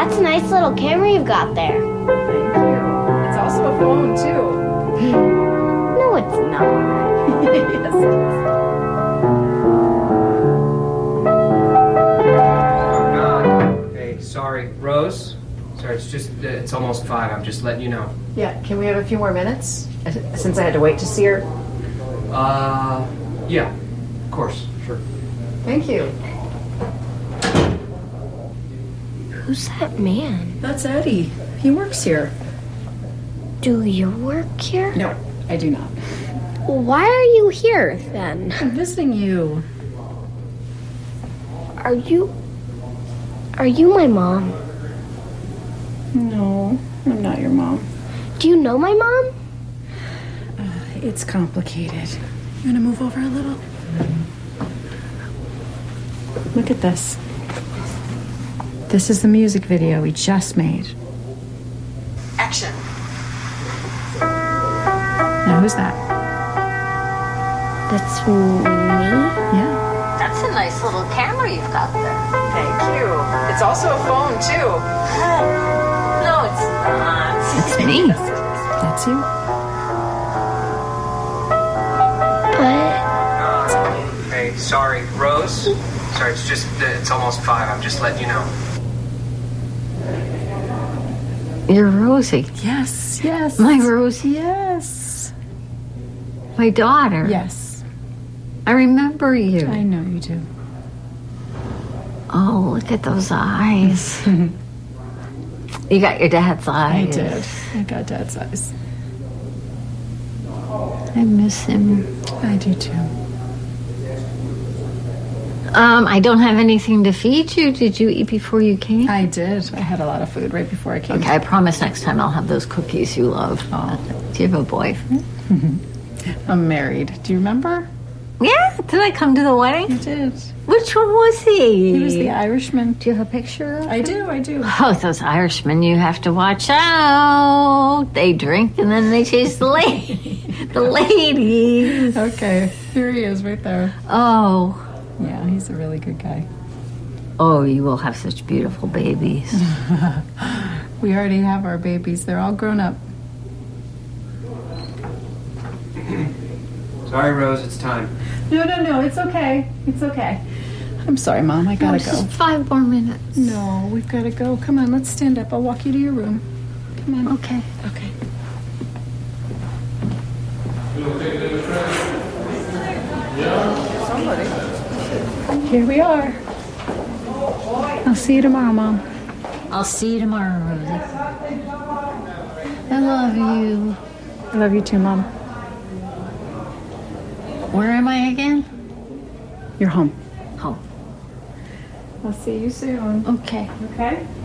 That's a nice little camera you've got there. Thank you. It's also a phone, too. No, it's not. Yes, it is. Oh, God. Hey, sorry. Rose? Sorry, it's almost 5. I'm just letting you know. Yeah, can we have a few more minutes? Since I had to wait to see her. Yeah. Of course. Sure. Thank you. Who's that man? That's Eddie. He works here. Do you work here? No, I do not. Why are you here, then? I'm visiting you. Are you my mom? No, I'm not your mom. Do you know my mom? It's complicated. You want to move over a little? Look at this. This is the music video we just made. Action. Now, who's that? That's me? Yeah. That's a nice little camera you've got there. Thank you. It's also a phone, too. No, it's not. It's me. That's you. Hey, sorry. Rose? Sorry, it's almost 5. I'm just letting you know. You're Rosie. Yes, yes. My Rosie. Yes. My daughter. Yes. I remember you. I know you do. Oh, look at those eyes. You got your dad's I eyes. did. I got Dad's eyes. I miss him. I do too. I don't have anything to feed you. Did you eat before you came? I did. I had a lot of food right before I came. Okay, I promise next time I'll have those cookies you love. Oh. Do you have a boyfriend? I'm married. Do you remember? Yeah. Did I come to the wedding? You did. Which one was he? He was the Irishman. Do you have a picture of him? I do. Oh, those Irishmen, you have to watch out. They drink and then they chase the the ladies. Okay. Here he is right there. Oh. Yeah, he's a really good guy. Oh, you will have such beautiful babies. We already have our babies. They're all grown up. Sorry, Rose. It's time. No. It's okay. It's okay. I'm sorry, Mom. I gotta go. Just 5 more minutes. No, we've gotta go. Come on, let's stand up. I'll walk you to your room. Come on. Okay. Okay. Here we are. I'll see you tomorrow, Mom. I'll see you tomorrow, Rosie. I love you. I love you too, Mom. Where am I again? You're home. Home. I'll see you soon. Okay. Okay?